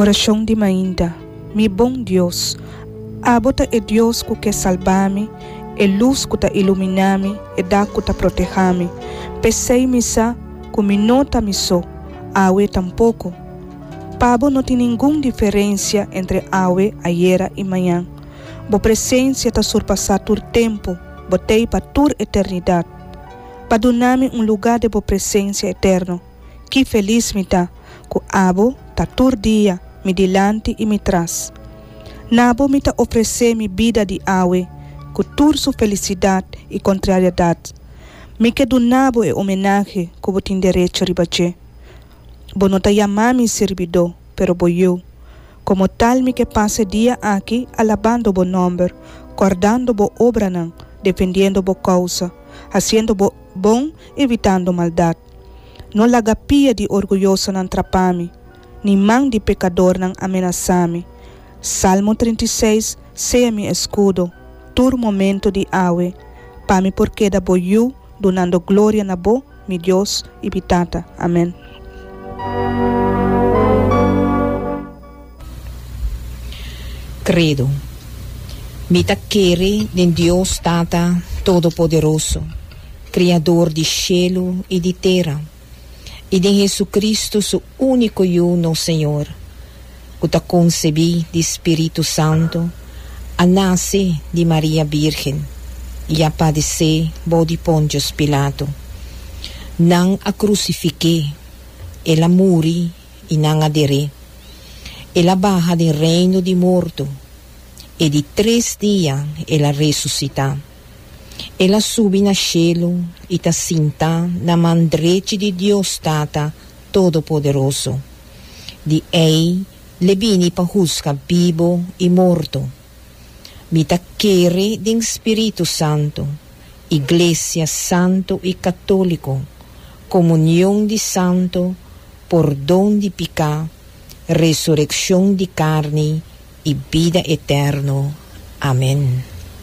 Oração de mainda. Mi bom Deus, abota é Deus que quer salvar-me, é luz que tá iluminar-me, é dá que tá proteger-me. Pensei-me sa, que me nota me só, awe tampouco. Pabo não tem nenhuma diferença entre awe, ayer e manhã. Bo presença tá surpassar todo tempo, botei para toda eternidade. Para donar-me lugar de bo presença eterno. Que feliz me tá, que abo tá todo dia, me dilante e me traz. Nabo me tá oferecer mi vida de awe, com toda sua felicidade e contrariedade. Me que do nabo é homenagem que eu tenho direito a ribater. Bo não tá chamar-me servidor, pero bo eu. Como tal me que passe dia aqui alabando bo nome, guardando bo obra não, defendendo bo causa, fazendo bo bom, evitando maldade. Não lagapia de orgulhoso não trapame, nem mão de pecador não ameaçame. Salmo 36, seja mi escudo, todo momento de awe, para me porque da bo eu, donando glória na bo, mi Deus e bitata. Amém. Credo. Mi taccheri de Deus Tata Todo-Poderoso, Criador de cielo e de terra, e de Jesus Cristo, su único e uno Senhor, que ta concebi de Espírito Santo, a nasce de Maria Virgem, e a padecer bo de Pontius Pilato. Não a crucifiquei, ela muri e não adere. Ela barra do reino de morto, e de 3 dias ela ressuscita. Ela sube na cielo e ta sinta na mão direita de Deus Tata Todo-Poderoso. De ei le vini pa juzga vivo e morto. Mi ta quere de Espírito Santo, Iglesia Santo e Católico, comunhão de santo, perdão de pecado, ressurreição de carne e vida eterna. Amém.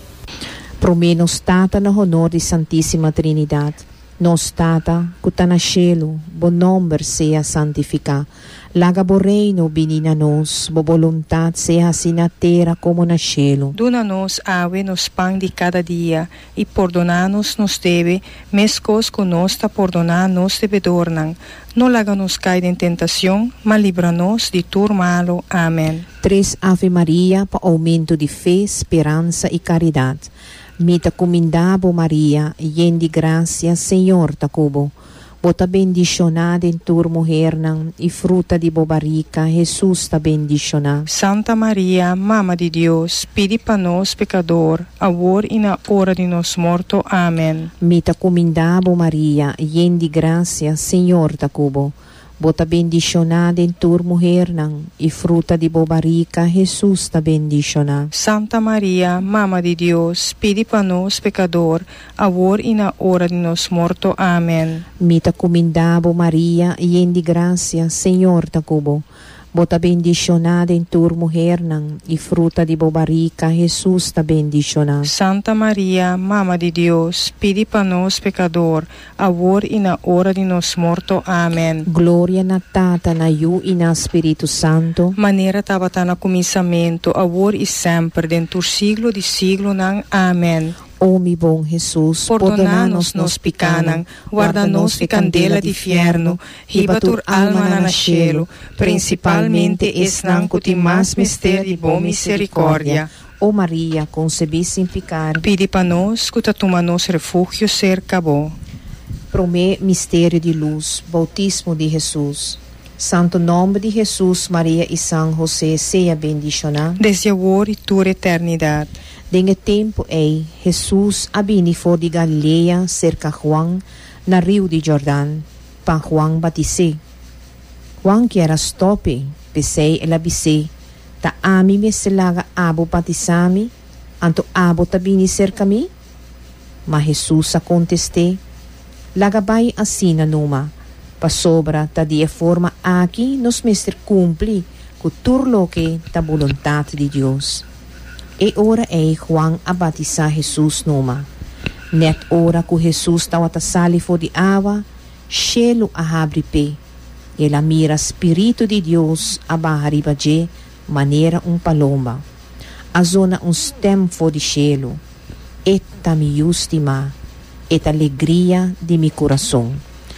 Promenos Tata na honor de Santíssima Trinidade. Nos Tata, que tá na cielo, bo nome seja santificado. Laga bo reino binina nos, bo voluntad seja assim na terra como na cielo. Dona-nos awe nos pão de cada dia, e perdona-nos nos deve, mescos que nos ta perdonar nos devedornan. Não laga-nos cair em tentação, mas livra-nos de todo malo. Amém. 3 Ave Maria, para aumento de fé, esperança e caridade. Mita comendabo Maria, yen de gracia, Senhor ta cubo. Bota bendicionada em tua mulher e fruta de bobarica, Jesus ta bendicionada. Santa Maria, Mama de Deus, pedi para nós pecador, agora e na hora de nos morto. Amém. Mita comendabo Maria, yen de gracia, Senhor ta cubo. Bota bendicionada em tua mulher e fruta de bobarica, Jesus ta bendicionada. Santa Maria, Mama de Deus, pedi para nós pecador, agora e na hora de nos morto. Amém. Mita comendabo Maria, yen de gracia, Senhor ta cubo. Bota bendicionada em tua mulher e fruta de bobarica, Jesus ta bendicionada. Santa Maria, Mama de Deus, pedi para nós pecador, agora e na hora de nos morto. Amém. Glória na Tata, na Yu e na Espírito Santo. Maneira tabata na começamento, agora e sempre, dentro do siglo de siglo. Amém. Oh, mi bom Jesus, perdona-nos nos picanan, guarda-nos de candela de fierno, riba tur alma na cielo, principalmente esnan que tem mais mistério de boa misericórdia. Oh Maria, concebi sem pecar, pedi para nós que toma-nos refúgio cerca bo. Promê mistério de luz, bautismo de Jesus. Santo nome de Jesus, Maria e São José, seja bendicionado. Desde agora e toda eternidade. Dengue tempo Jesus abini for de Galileia, cerca Juan, na rio de Jordão, pa Juan batizé. Juan que era stope, pesei e labisé, ta ami me selaga abo batizami, anto abo tabini cerca mi? Mas Jesus a contesté, lagabay asina numa, pa sobra ta dia forma aqui nos mestre cumpli, ku turlo que ta voluntad de Deus. E ora Juan a batizar Jesus numa. Net ora que Jesus tawa tasali fo di awa, cielo a abre pé. Ela mira Espírito de Deus abarriba de maneira paloma. A zona tempo de cielo. Eta mi justima, eta alegria de mi coração.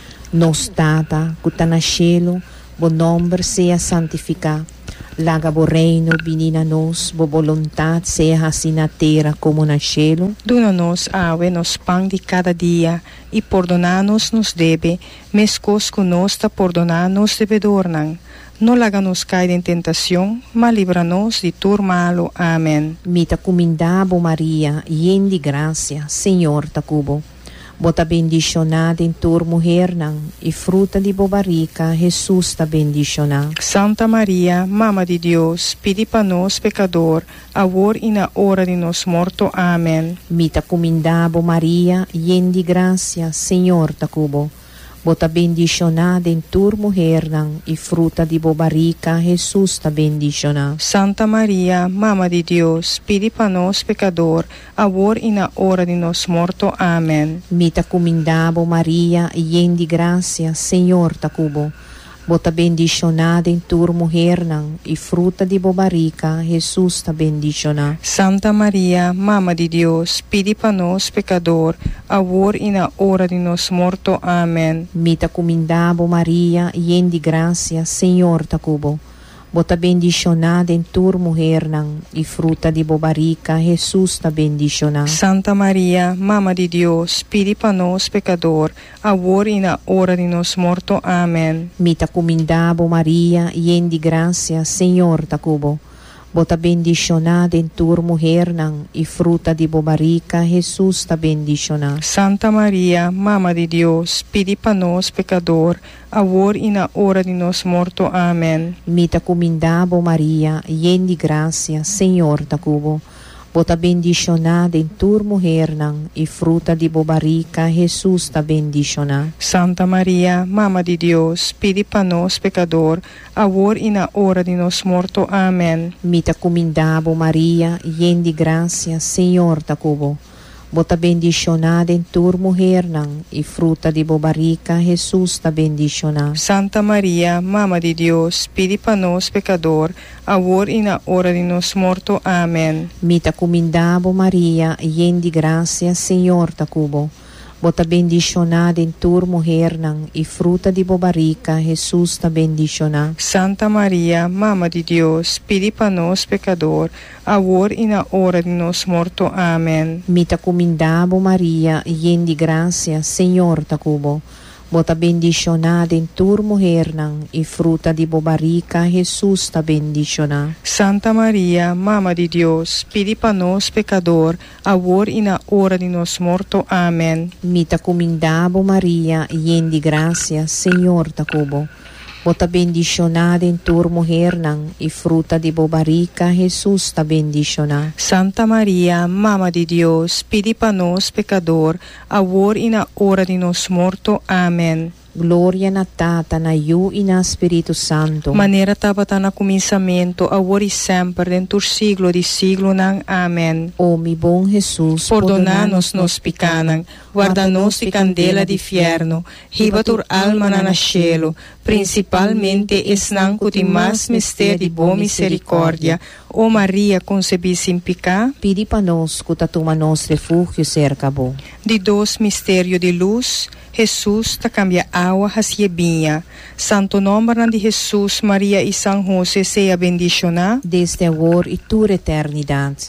Nos tata, que na cielo, bo nome seja santificado. Laga bo reino binina nos, bo vontade seja assim na terra como na cielo. Dona-nos ave nos pão de cada dia, e perdona-nos nos debe, mescos que nós ta perdonar-nos devedornan. Não laga-nos cair em tentação, mas livra-nos de tudo malo. Amém. Mita comindabo Maria, yen de graça, Senhor tacubo. Bota bendicionada em tua mulher, e fruta de bobarica, Jesus ta bendicionada. Santa Maria, Mama de Deus, pedi para nós, pecador, agora e na hora de nos morto. Amém. Mita comindabo Maria, yen de graça, Senhor tacubo. Bota bendicionada em tua mulher, e fruta de bobarica, Jesus ta bendicionada. Santa Maria, Mama de Deus, pedi para nós, pecador, agora e na hora de nos morto. Amém. Mita comindabo Maria, yen de graça, Senhor tacubo. Bota bendicionada em tua mulher, e fruta de bobarica, Jesus ta bendicionada. Santa Maria, Mama de Deus, pedi para nós, pecador, agora e na hora de nos morto. Amém. Mita comindabo Maria, yen de graça, Senhor tacubo. Bota bendicionada em tua mulher, e fruta de bobarica, Jesus ta bendicionada. Santa Maria, Mama de Deus, pedi para nós, pecador, agora e na hora de nos morto. Amém. Mita comindabo Maria, yen de graça, Senhor tacubo. Bota bendicionada em tua mulher, e fruta de bobarica, Jesus ta bendicionada. Santa Maria, Mama de Deus, pedi para nós, pecador, agora e na hora de nos morto. Amém. Mita comindabo Maria, yen de graça, Senhor tacubo. Bota bendicionada em tua mulher, e fruta de bobarica, Jesus ta bendicionada. Santa Maria, Mama de Deus, pedi para nós, pecador, agora e na hora de nos morto. Amém. Mita comindabo Maria, yen de graça, Senhor tacubo. Bota bendicionada em tua mulher, e fruta de bobarica, Jesus ta bendicionada. Santa Maria, Mama de Deus, pedi para nós, pecador, agora e na hora de nos morto. Amém. Mita comindabo Maria, yen de graça, Senhor tacubo. Bota bendicionada em tua mulher, e fruta de bobarica, Jesus ta bendicionada. Santa Maria, Mama de Deus, pedi para nós, pecador, agora e na hora de nos morto. Amém. Mita comindabo Maria, yen de graça, Senhor tacubo. Bota bendicionada em tua mulher, e fruta de bobarica, Jesus ta bendicionada. Santa Maria, Mama de Deus, pedi para nós, pecador, agora e na hora de nos morto. Amém. Mita comindabo Maria, yen de graça, Senhor tacubo. Bota bendicionada em tua mulher, e fruta de bobarica, Jesus ta bendicionada. Santa Maria, Mama de Deus, pedi para nós, pecador, agora e na hora de nos morto. Amém. Glória na Tata, na Yu e na Espírito Santo. Maneira estava na começamento, agora e sempre, dentro do siglo de siglo. Amém. Ó mi bom Jesus, perdona-nos nos picanan, guarda-nos de candela de fierno, riba tur alma na cielo, principalmente esnan que mais mistério de boa misericórdia. Ó Maria, concebida sem pecado, pedi para nós que tatuma nos refúgio cerca bom. De dois mistérios de luz, Jesus ta cambia água hacia vinha. Santo nome de Jesus, Maria e São José seja bendicionado desde agora e toda eternidade.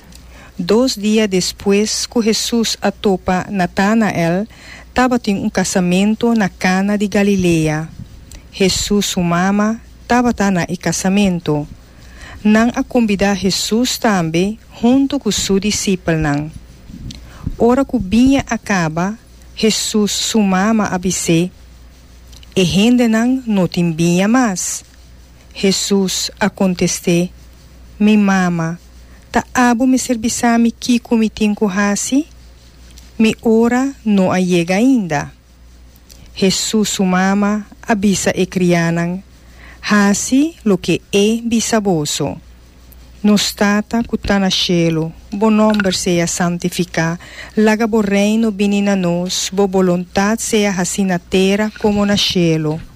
2 dias depois que Jesus atopa Natanael, estava em casamento na Cana de Galileia. Jesus, sua mama, estava na casamento. Não a convidar Jesus também, junto com seu discípulo. Ora que vinha acaba, Jesus, sua mama, abise, e rende não tem vinha mais. Jesus a contestou, minha mama, ta abo me serviçame que comitim com hasi? Mi hora não a chega ainda. Jesus, sua mama, abisa e crianan, hasi lo que é bisaboso. Nos tata que na cielo, bo nome seja santificado, laga bo reino vinina nos, bo vontade seja assim na terra como na cielo.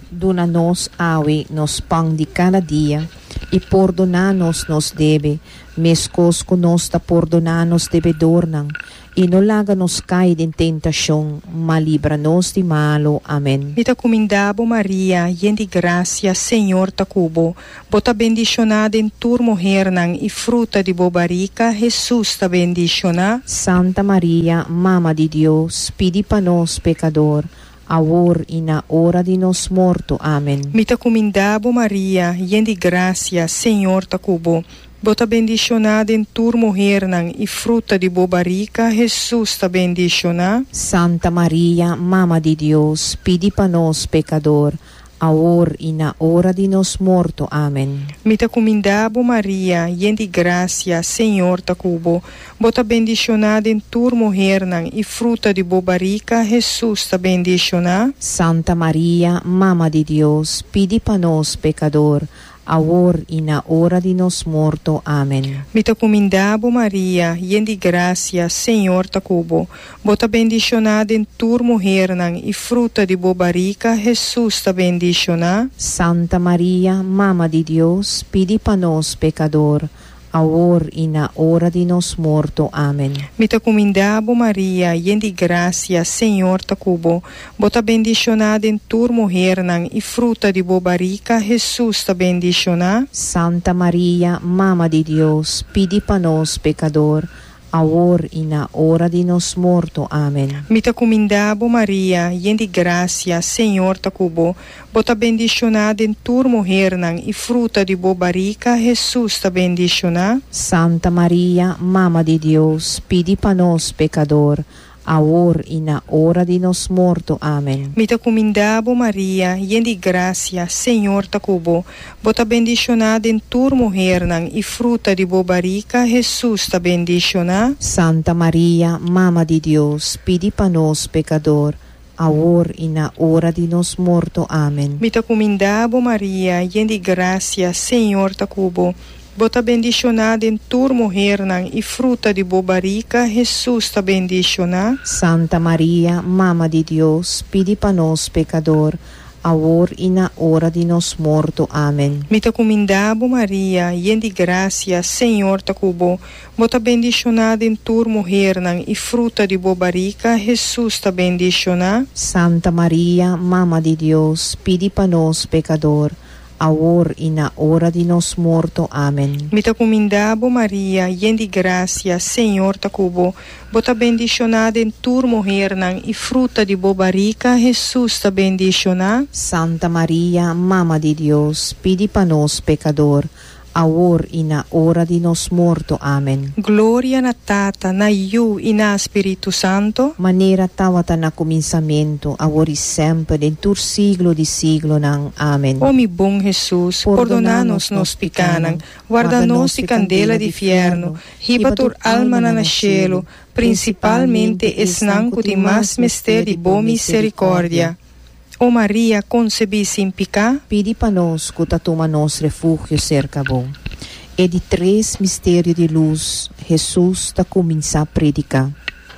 Dona-nos awe nos pão de cada dia, e perdona-nos nos deve, mescos nos ta perdonar-nos devedornan, e não laga-nos cair em tentação, mas livra-nos de malo. Amém. Mita comendabo Maria, yen de gracia, Senhor ta cubo, bota bendicionada em tur mujer nan, e fruta de bobarica, Jesus ta bendiciona. Santa Maria, Mama de Deus, pedi para nós pecador, agora e na hora de nos morto. Amém. Mita comendabo Maria, yen de gracia, Senhor ta cubo, bota bendicionada em tur mujer nan, e fruta de bobarica, Jesus ta bendiciona. Santa Maria, Mama de Deus, pedi para nós pecador, agora e na hora de nos morto. Amém. Mita comendabo Maria, yen de gracia, Senhor ta cubo, bota bendicionada em tur mujer nan, e fruta de bobarica, Jesus ta bendiciona. Santa Maria, Mama de Deus, pedi para nós pecador, agora e na hora de nos morto. Amém. Mita comendabo Maria, yen de gracia, Senhor ta cubo, bota bendicionada em tur mujer nan, e fruta de bobarica, Jesus ta bendiciona. Santa Maria, Mama de Deus, pedi para nós pecador, agora e na hora de nos morto. Amém. Mita comendabo Maria, yen de gracia, Senhor ta cubo, bota bendicionada em tur mujer nan, e fruta de bobarica, Jesus ta bendiciona. Santa Maria, Mama de Deus, pedi para nós pecador, agora e na hora de nos morto. Amém. Mita comendabo Maria, yen de gracia, Senhor ta cubo, bota bendicionada em tur mujer nan, e fruta de bobarica, Jesus ta bendiciona. Santa Maria, Mama de Deus, pedi para nós pecador, agora e na hora de nos morto. Amém. Mita comendabo Maria, yen de gracia, Senhor ta cubo, bota bendicionada em tur mujer nan, e fruta de bobarica, Jesus ta bendiciona. Santa Maria, Mama de Deus, pedi para nós pecador, agora e na hora de nos morto. Amém. Mita comendabo Maria, yen de gracia, Senhor ta cubo, bota bendicionada em tur mujer nan, e fruta de bobarica, Jesus ta bendiciona. Santa Maria, Mama de Deus, pedi para nós pecador, agora e na hora de nos morto. Amém. Mita comendabo Maria, yen de gracia, Senhor ta cubo, bota bendicionada em tur mujer nan, e fruta de bobarica, Jesus ta bendiciona. Santa Maria, Mama de Deus, pedi para nós pecador, agora e na hora de nos morto. Amém. Mita comendabo Maria, yen de gracia, Senhor ta cubo, bota bendicionada em tur mujer nan, e fruta de bobarica, Jesus ta bendiciona. Santa Maria, Mama de Deus, pedi para nós pecador, agora e na hora de nos morto. Amém. Glória na Tata, na Iu e na Espírito Santo, Maneira tawata na começamento, agora e sempre, em tur siglo de siglo nang. Amém. ó mi bom Jesus, perdona-nos nos picanan, guarda-nos de candela de fierno, riba tur alma na cielo, principalmente esnanco de mais mister de boa misericórdia. Ó Maria, concebi sem picar, Pedi para nós que toma nos refúgio cerca bom. E de 3 mistérios de luz, Jesus está começar a predicar.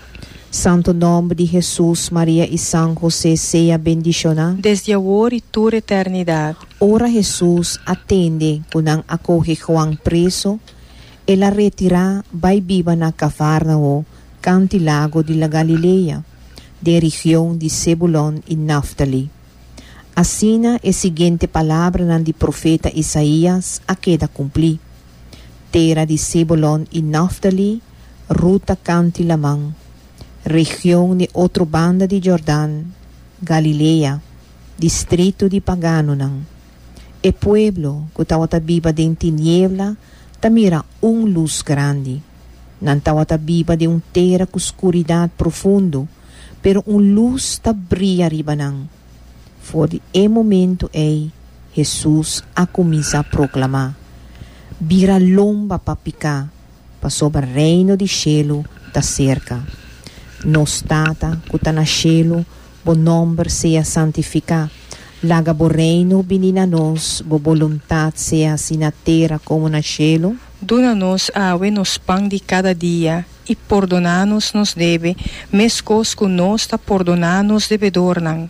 Santo nome de Jesus, Maria e São José seja bendicionado. desde agora e toda eternidade. Ora Jesus atende quando acolhe João preso, ela retira vai viva na Cafarnao, cantilago de la Galileia, de região de Zebulon e Naftali. Assina a seguinte palavra do profeta Isaías a queda cumprir. Terra de Zebulon e Naftali, ruta cantilamang, região de outra banda de Jordão, Galileia, distrito de Paganonan. E pueblo que estava viva de tiniebla, tamira luz grande. Não estava viva de terra com escuridade profundo, pero luz ta brilha ribanang. Foi o momento aí, Jesus a começar a proclamar. Vira lomba para picar, para sobre o reino de cielo da cerca. Nos tata, que está na cielo, bo nome seja santificado. Laga bo reino benina nos, bo voluntad seja assim na terra como na cielo. Dona-nos awe nos pão de cada dia, e perdona-nos nos deve, mescos que nós ta perdona-nos devedornan.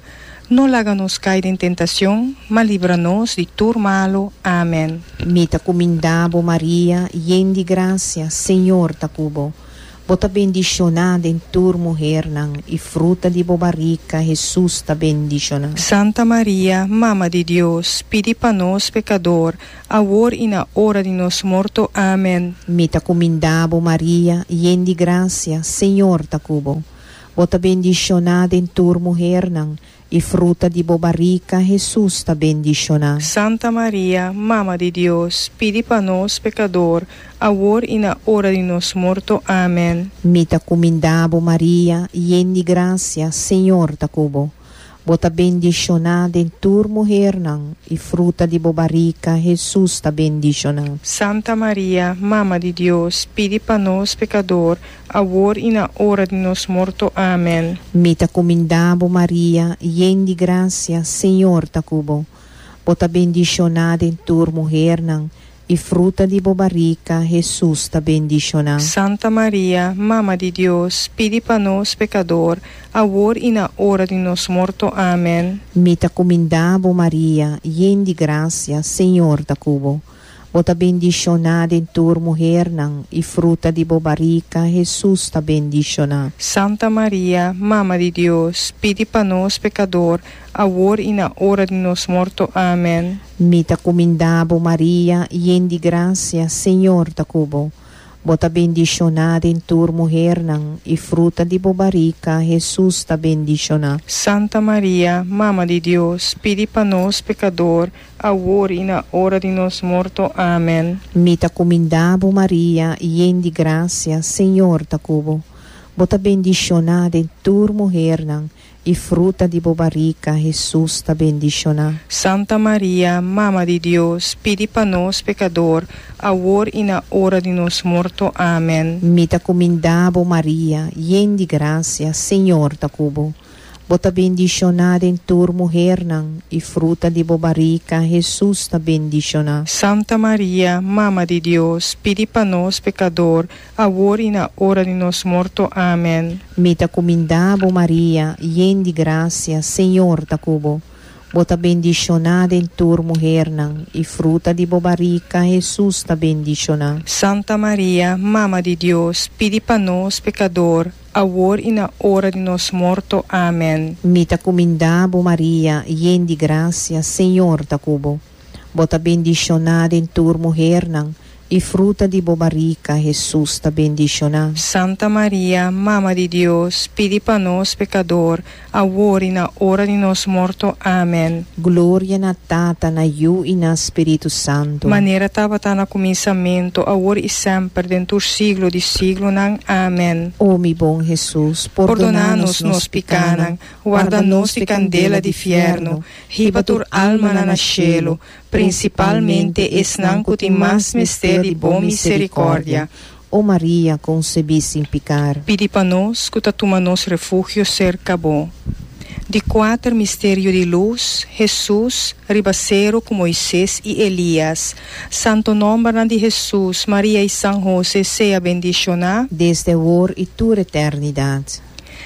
no láganos cair em tentação, mas livra-nos de tudo malo. Amém. Mita comindabo Maria, yen de graça, Senhor tacubo. Bota bendicionada em tur mulher nang, e fruta de bobarica, Jesus ta bendicionada. Santa Maria, Mama de Deus, pedi para nós pecador, agora e na hora de nosso morto. Amém. Mita comindabo Maria, yen de graça, Senhor tacubo. Bota bendicionada em tur mulher nang, e fruta de bobarica, Jesus ta bendicionada. Santa Maria, Mama de Deus, pedi para nós pecador, agora e na hora de nosso morto. Amém. Mita comindabo Maria, yen de graça, Senhor tacubo. Bota bendicionada em tur mulher nang, e fruta de bobarica, Jesus ta bendicionada. Santa Maria, Mama de Deus, pedi para nós pecador, agora e na hora de nosso morto. Amém. Mita comindabo Maria, yen de graça, Senhor tacubo. Bota bendicionada em tur mulher nang, e fruta de bobarica, Jesus ta bendicionada. Santa Maria, Mama de Deus, pedi para nós pecador, agora e na hora de nosso morto. Amém. Mita comindabo Maria, yen de graça, Senhor tacubo. Bota bendicionada em tur mulher nang, e fruta de bobarica, Jesus ta bendicionada. Santa Maria, Mama de Deus, pedi para nós pecador, agora e na hora de nosso morto. Amém. Mita comindabo Maria, yen de graça, Senhor tacubo. Bota bendicionada em tur mulher nang, e fruta de bobarica, Jesus ta bendicionada. Santa Maria, Mama de Deus, pedi para nós pecador, agora e na hora de nosso morto. Amém. Mita comindabo Maria, yen de graça, Senhor tacubo. Bota bendicionada em tur mulher nang, e fruta de bobarica, Jesus ta bendicionada. Santa Maria, Mama de Deus, pedi para nós pecador, agora e na hora de nosso morto. Amém. Mita comindabo Maria, yen de graça, Senhor tacubo. Bota bendicionada em tur mulher nang, e fruta de bobarica, Jesus ta bendicionada. Santa Maria, Mama de Deus, pedi para nós pecador, agora e na hora de nosso morto. Amém. Mita comindabo Maria, yen de graça, Senhor tacubo. Bota bendicionada em tur mulher nang, e fruta de bobarica, Jesus ta bendicionada. Santa Maria, Mama de Deus, pedi para nós pecador, agora e na hora de nosso morto. Amém. Mita comindabo Maria, yen de graça, Senhor tacubo. Bota bendicionada em tur mulher nang, e fruta de bobarica, Jesus ta bendicionada. Santa Maria, Mama de Deus, pedi para nós pecador, agora e na hora de nosso morto. Amém. Glória na Tata, na Yu e na Espírito Santo. Maneira estava no começamento, agora e sempre, dentro do século de século. Amém. Ó mi bom Jesus, Perdona-nos nos pecados, guarda-nos de candela de inferno, riba tur alma na cielo, principalmente esnan que tem mais mistério de boa misericórdia. Ó Maria, concebi sem pecar. Pedi para nós que toma nos refúgio cerca bom. De 4 mistério de luz, Jesus ribaceiro com Moisés e Elias. Santo nome de Jesus, Maria e São José, seja bendicionado desde agora e toda eternidade.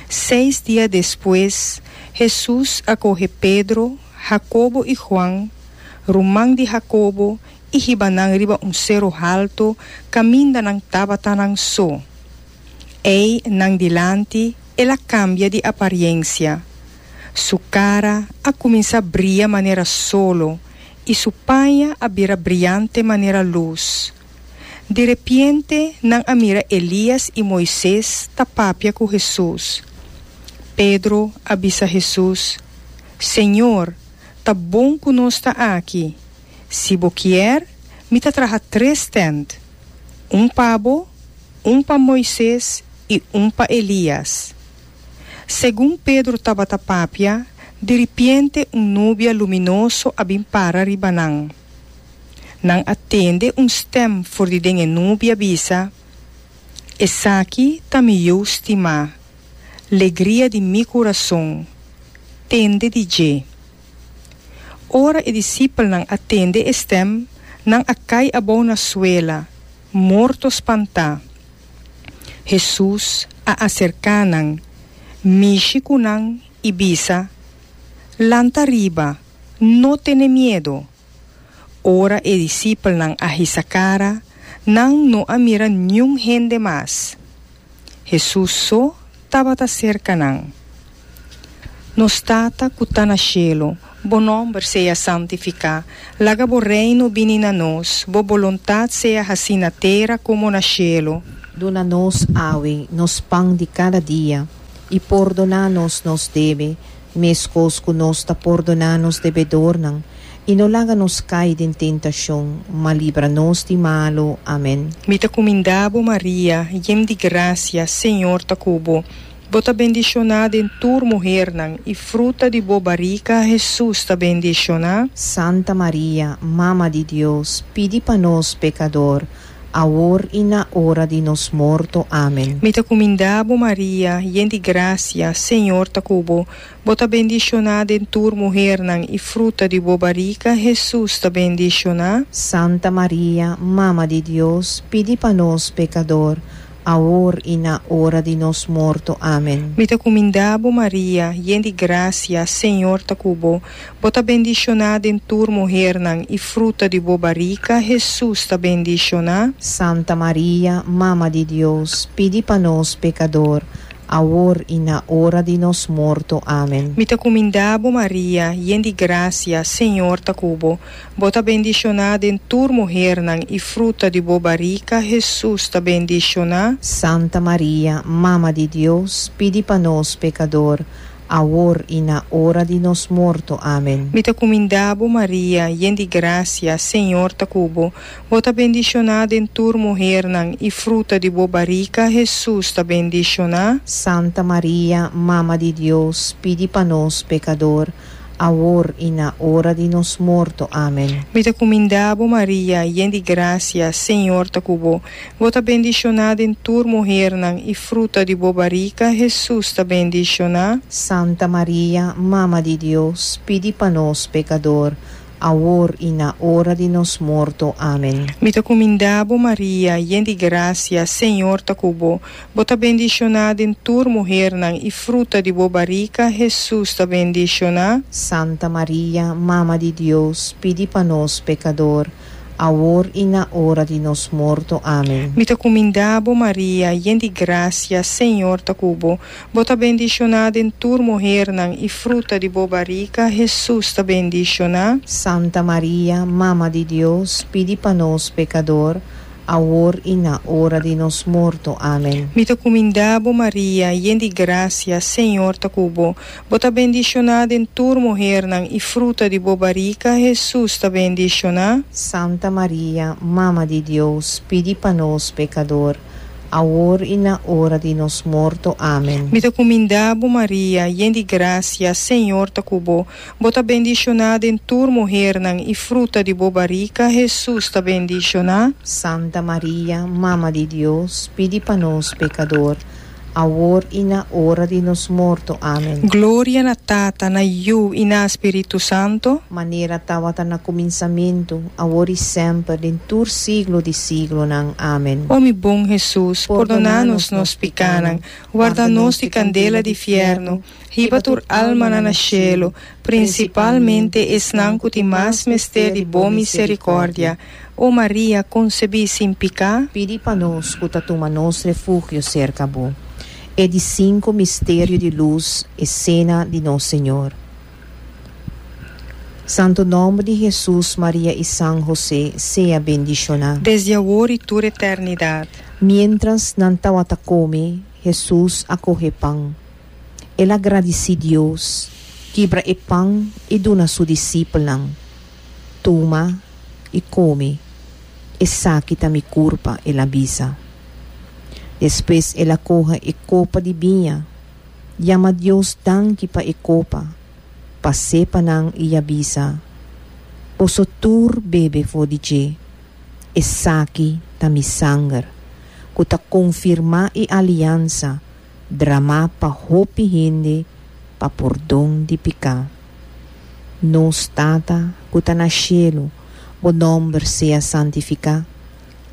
6 dias depois, Jesus acorre Pedro, Jacobo e Juan, rumang de Jacobo, e ribanang riba cerro alto, caminda nang tabata nang so. Ei nang dilante, ela cambia de aparência. Su cara a começa a brilhar maneira solo, e su paia a vira brilhante maneira luz. De repente, nang amira Elias e Moisés tapapia com Jesus. Pedro avisa Jesus: Senhor, tá bom que nós está aqui. Se você quer, me traga 3 tendas. Pabo, para Moisés e para Elias. Segundo Pedro estava tapapia, de repente nuvem luminoso abim para ribanang. Nang atende stem for de dengue nuvem avisa: essa aqui tá me eu estima. Alegria de mi coração. Tende de je. Ora e discípulo nang atende estem, nang acai abo na suela, morto espanta. Jesus a acercanang, mishi kunang ibisa, Lanta riba, no tiene miedo. Ora e discípulo nang ahisakara, nang no amira nenhum gente mais. Jesus só estava cerca nang. Nos tata kuta na cielo, bo nome seja santificado, laga bo reino bini na nos, bo voluntad seja assim na terra como na cielo. Dona-nos, awe, nos pão de cada dia, e perdona-nos nos debe, mescos que nos ta perdona-nos devedor nang, e não laga-nos cair em tentação, mas livra-nos de malo. Amém. Mita comindabo Maria, yem de graça, Senhor ta cubo, bota bendicionada em tur mulher nang, e fruta de bo barriga, Jesus ta bendicionada. Santa Maria, Mama de Deus, pedi para nós pecador, agora e na hora de nos morto. Amém. Mita comindabo Maria, yem de graça, Senhor ta cubo, bota bendicionada em tur mulher nang, e fruta de bo barriga, Jesus ta bendicionada. Santa Maria, Mama de Deus, pedi para nós pecador, agora e na hora de nos morto. Amém. Mita comindabo Maria, yem de graça, Senhor ta cubo, bota bendicionada em tur mulher nang, e fruta de bo barriga, Jesus ta bendicionada. Santa Maria, Mama de Deus, pedi para nós pecador, agora e na hora de nos morto. Amém. Mita comindabo Maria, yem de graça, Senhor ta cubo, bota bendicionada em tur mulher nang, e fruta de bo barriga, Jesus ta bendicionada. Santa Maria, Mama de Deus, pedi para nós pecador, agora e na hora de nos morto. Amém. Mita comindabo Maria, yem de graça, Senhor ta cubo, bota bendicionada em tur mulher nang, e fruta de bo barriga, Jesus ta bendicionada. Santa Maria, Mama de Deus, pedi para nós pecador, agora e na hora de nos morto. Amém. Mita comindabo Maria, yem de graça, Senhor ta cubo, bota bendicionada em tur mulher nang, e fruta de bo barriga, Jesus ta bendicionada. Santa Maria, Mama de Deus, pedi para nós pecador, agora e na hora de nos morto. Amém. Mita comindabo Maria, yem de graça, Senhor ta cubo, bota bendicionada em tur mulher nang, e fruta de bo barriga, Jesus ta bendicionada. Santa Maria, Mama de Deus, pedi para nós pecador, agora e na hora de nos morto. Amém. Mita comindabo Maria, yem de graça, Senhor ta cubo, bota bendicionada em tur mulher nang, e fruta de bo barriga, Jesus ta bendicionada. Santa Maria, Mama de Deus, pedi para nós pecador, agora e na hora de nos morto. Amém. Mita comindabo Maria, yem de graça, Senhor ta cubo, bota bendicionada em tur mulher nang, e fruta de bo barriga, Jesus ta bendicionada. Santa Maria, Mama de Deus, pedi para nós pecador, agora e na hora de nos morto. Amém. Mita comindabo Maria, yem de graça, Senhor ta cubo, bota bendicionada em tur mulher nang, e fruta de bo barriga, Jesus ta bendicionada. Santa Maria, Mama de Deus, pedi para nós pecador, agora e na hora de nos morto. Amém. Glória na Tata, na Iu e na Espírito Santo. Maneira tawata na começamento, agora e sempre, em tur siglo de siglo nang. Amém. Ó mi bom Jesus, perdona-nos nos picanan, guarda-nos de candela de fierno, riba tur alma na cielo, principalmente esnan cuti mas mester de boa misericórdia. Ó Maria, concebi sem picar, Pedi para nós, que tatuma nos refúgio cerca bo. É de 5 mistério de luz e cena de Nosso Senhor. Santo nome de Jesus, Maria e São José, seja bendicionado. desde agora e tur eternidade. Mientras nantawata come, Jesus acoge pão. Ele agradece Deus, quebra o pão e dona seu discípulo. Toma e come, e saquita mi curpa e la bisa. Depois ela coja e copa de vinha, llama Deus danke pa e copa, pase panang e bisa. Poso tur bebe fodice, e saki ta mi sangar, kuta confirma e aliança, drama pa hopi hindi, pa pordong di pika. Nos tata, kuta na cielo, o nome seja santificado,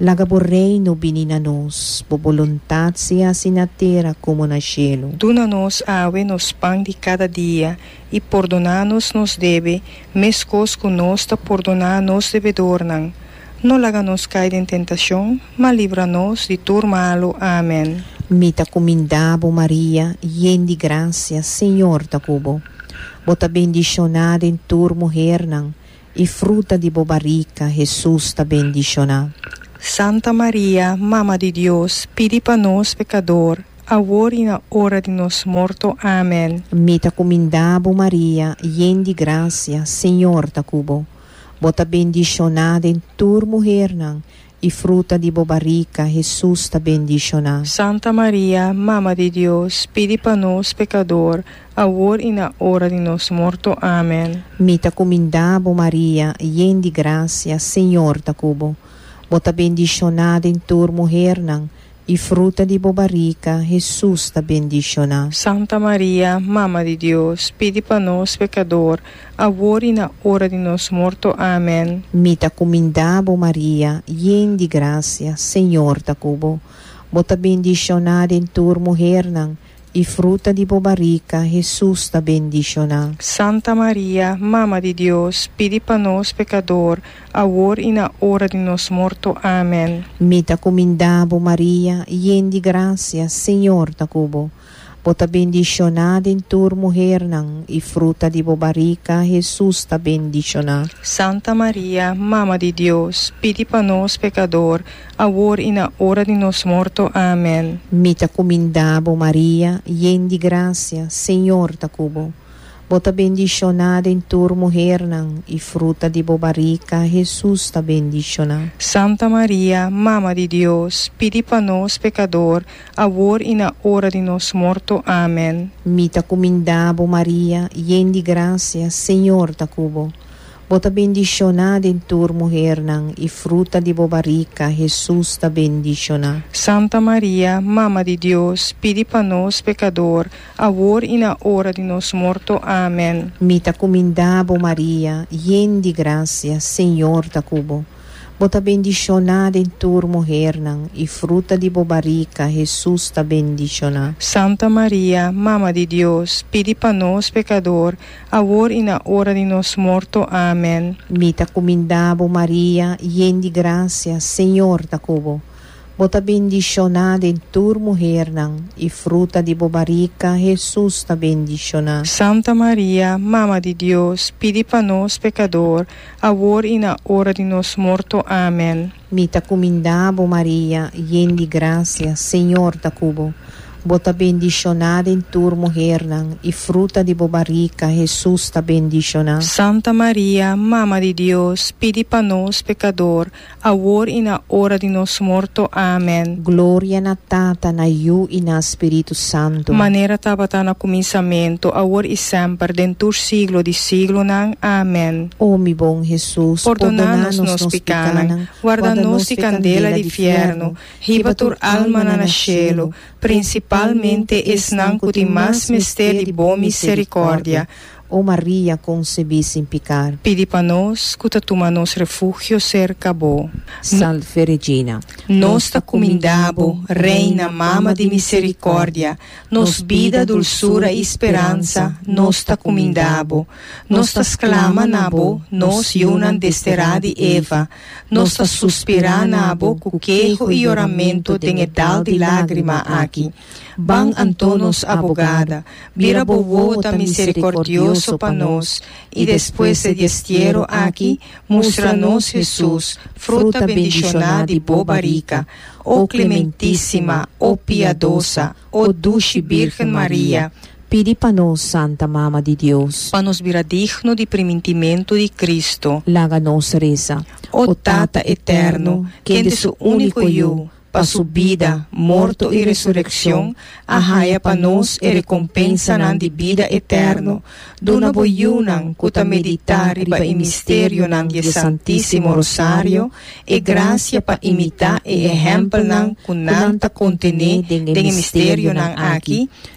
Lagabo reino bininanos, bo voluntad seja assim na terra como na cielo. Duna-nos awe nos pão de cada dia, e perdona-nos nos deve, mescos que nós ta perdonar nos devedornan. Não laga-nos cair em tentação, mas livra-nos de tudo malo. Amém. Mita comindabo Maria, yen de graça, Senhor ta cubo. Bota bendicionada em tur mulher nan, e fruta de bobarica, Jesus ta bendicionada. Santa Maria, Mama de Deus, pedi para nós pecador, agora e na hora de nos morto. Amém. Mita comindabo Maria, yen de graça, Senhor ta cubo. Bota bendicionada em tur mulher nan, e fruta de bobarica, Jesus ta bendicionada. Santa Maria, Mama de Deus, pedi para nós pecador, agora e na hora de nos morto. Amém. Mita comindabo Maria, yen de graça, Senhor ta cubo. Bota bendicionada em tur mulher nan, e fruta de bobarica, Jesus ta bendicionada. Santa Maria, Mama de Deus, pedi para nós pecador, agora e na hora de nos morto. Amém. Mita comindabo Maria, yen de graça, Senhor ta cubo. Bota bendicionada em tur mulher nan, e fruta de bobarica, Jesus ta bendicionada. Santa Maria, Mama de Deus, pedi para nós pecador, agora e na hora de nos morto. Amém. Mita comindabo Maria, yen de graça, Senhor ta cubo. Bota bendicionada em tur mulher nan, e fruta de bobarica, Jesus ta bendicionada. Santa Maria, Mama de Deus, pedi para nós pecador, agora e na hora de nos morto. Amém. Mita comindabo Maria, yen de graça, Senhor ta cubo. Bota bendicionada em tur mulher nan, e fruta de bobarica, Jesus ta bendicionada. Santa Maria, Mama de Deus, pedi para nós pecador, agora e na hora de nos morto. Amém. Mita comindabo Maria, yen de graça, Senhor ta cubo. Bota bendicionada em tur mulher nan, e fruta de bobarica, Jesus ta bendicionada. Santa Maria, Mama de Deus, pedi para nós pecador, agora e na hora de nos morto. Amém. Mita comindabo Maria, yen de graça, Senhor ta cubo. Bota bendicionada em tur mulher nan, e fruta de bobarica, Jesus ta bendicionada. Santa Maria, Mama de Deus, pedi para nós pecador, agora e na hora de nos morto. Amém. Mita comindabo Maria, yen de graça, Senhor ta cubo. Bota bendicionada em tur mulher nan, e fruta de bobarica, Jesus ta bendicionada. Santa Maria, Mama de Deus, pedi para nós pecador, agora e na hora de nos morto. Amém. Mita comindabo Maria, yen de graça, Senhor ta cubo. Bota bendicionada em tur mulher nan, e fruta de bobarica, Jesus ta bendicionada. Santa Maria, Mama de Deus, pedi para nós pecador, agora e na hora de nos morto. Amém. Glória na Tata, na Iu e na Espírito Santo. Maneira tabata na começamento, agora e sempre, dentro siglo de siglo nan. Amém. Oh, mi bom Jesus, Perdona-nos nos pecados, guarda-nos de candela de inferno, riba tur alma na cielo, principalmente esnan que mais mistério de boa misericórdia. Oh Maria, concebi sem pecar. Pedi para nós, que toma nos refúgio cerca bo. Salve Regina. Nos ta comindabo, Reina, Mama de misericórdia, nos vida, dulçura e esperança, nos ta comindabo. Nos ta exclama nabo, nos yunan desterá de Eva, nos ta suspira nabo, cu quejo e oramento tem edal de lágrima aqui. Ban Antonos abogada, vira bobo ta misericordioso para nós, e depois de destierro aqui, mostra-nos Jesus, fruta bendicionada e bobarica, ó clementíssima, ó piedosa, ó dulce Virgem Maria, pedi para nós, Santa Mama de Deus, para nos virar digno de primitimento de Cristo. Laga-nos reza. Ó Tata eterno, que de seu único eu, para sua vida, morto e ressurreição, arraia para nós e recompensa nan de vida eterno. Dona boiunan, cuta meditar e para mistério nan de Santíssimo Rosário, e graça para imitar e exemplo nan, kunanta contene de mistério nan aqui,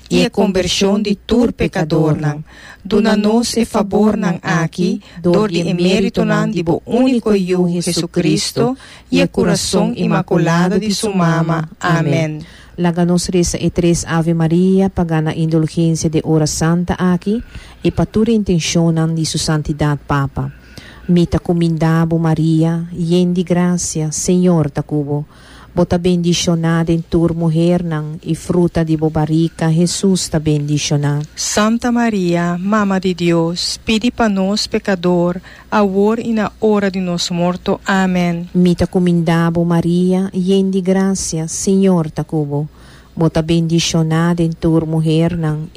e a conversão de tur pecador nang. Duna-nos e favor nang aki, dor de emérito nang de bo único yu Jesucristo, e a coração imaculado de sua mama. Amém. Laganos reza e tres Ave Maria, pagana indulgência de hora santa aqui, e patura intencionam de sua santidade Papa. Mita comindabo Maria, yen de gracia, Senhor tacubo. Bota bendicionada em tur mulher nang, e fruta de bobarica, Jesus ta bendicionado. Santa Maria, Mama de Deus, pedi para nós pecador, agora e na hora de nosso morto. Amém. Mita comindabo Maria, yen de gracia, Senhor tacubo. Bota bendicionada em tur mulher nang,